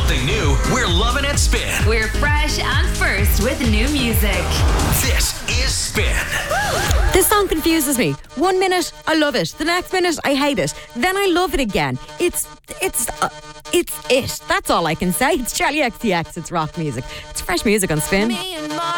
something new, we're loving it Spin. We're fresh and first with new music. This is Spin. This song confuses me. 1 minute, I love it. The next minute, I hate it. Then I love it again. It's it. That's all I can say. It's Charlie XCX. It's rock music. It's fresh music on Spin.